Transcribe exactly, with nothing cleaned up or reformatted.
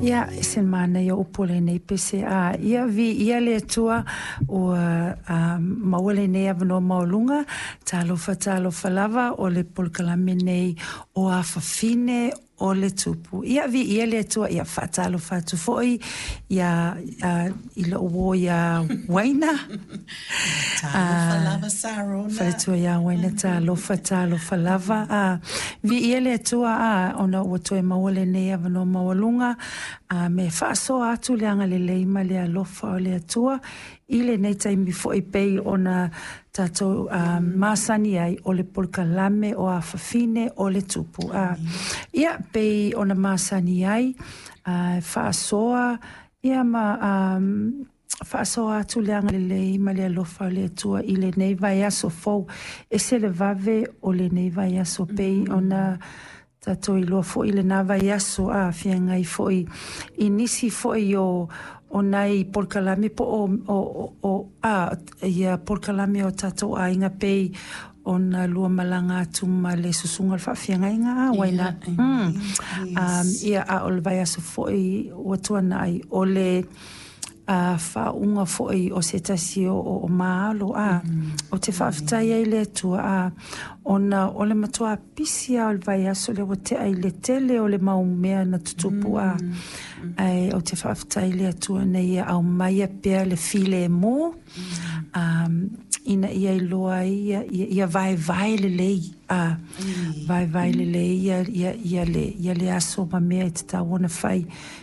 Ia, sen mana ia upole nei pese a ia vi ia le tua o uh, mawale nei avano maulunga talofa talofa lava o le polkalame nei o a fafine o le tupu. Ia vi ia le tua ia fatalofa tu foi ia uh, ilo o ia waina talofa lava sarona. Fale tua ia waina talofa talofa lava a vi ia le tua a ona o toi mawale nei avano maulunga a me faso atu le anga le leima le alofa o le atua i le nei taimi fo i pei ona tato uh, masani ai o le polkalame o a fafine o le tupu. Uh, ia pei ona masani ai uh, fasoa ia ma um, fasoa atu le anga le leima le alofa o le atua i le nei vai aso fou e se le vave o le nei vai aso pei ona tato i loa fo i le nava yaso a fianga i fo i i nisi fo i o o nai polkalame po o o o a ia polkalame o tato a inga pei ona lua malanga atu ma le susunga fa fianga inga waina um ia a o le vai aso fo i o tuana ai o le a fa unga foi o se tasi o, o maalo a mm. o te whaafitai ai le tua a ona o le matua pisia o le vai aso le o te ai le tele o le maumea na tutupu a mm. ai o te whaafitai le tua nei au maia pia le file mo mm. um, ina ia i loa ia, ia, ia vai vai le lei a vai vai le lei ia, ia, ia, le, ia le aso ma mea i te tawona whai